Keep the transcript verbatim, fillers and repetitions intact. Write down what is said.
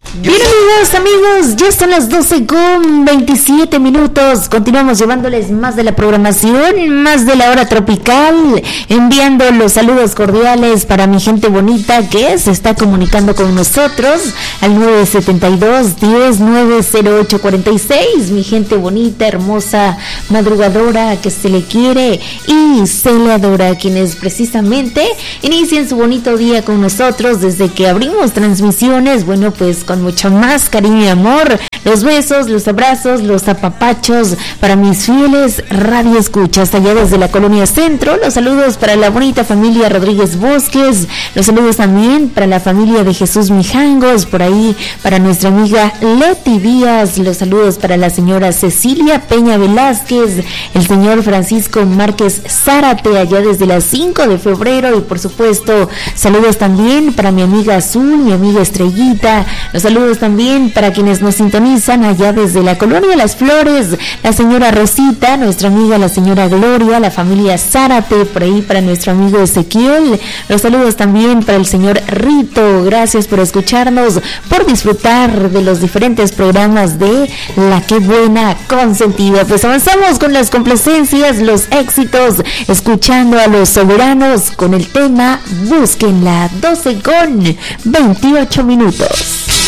Bien, amigos, amigos, ya son las doce con veintisiete minutos. Continuamos llevándoles más de la programación, más de la hora tropical, enviando los saludos cordiales para mi gente bonita que se está comunicando con nosotros al nueve siete dos, diez, nueve cero ocho cuarenta y seis. Mi gente bonita, hermosa, madrugadora, que se le quiere y se le adora, quienes precisamente inician su bonito día con nosotros desde que abrimos transmisiones. Bueno, pues con mucho más cariño y amor, los besos, los abrazos, los apapachos para mis fieles radioescuchas allá desde la Colonia Centro. Los saludos para la bonita familia Rodríguez Bosques, los saludos también para la familia de Jesús Mijangos, por ahí para nuestra amiga Leti Díaz, los saludos para la señora Cecilia Peña Velázquez, el señor Francisco Márquez Zárate allá desde las cinco de febrero, y por supuesto saludos también para mi amiga Azul, mi amiga Estrellita, los saludos también para quienes nos sintonizan allá desde la Colonia Las Flores, la señora Rosita, nuestra amiga la señora Gloria, la familia Zárate, por ahí para nuestro amigo Ezequiel, los saludos también para el señor Rito. Gracias por escucharnos, por disfrutar de los diferentes programas de La Qué Buena Consentida. Pues avanzamos con las complacencias, los éxitos, escuchando a Los Soberanos con el tema Búsquenla, doce con veintiocho minutos.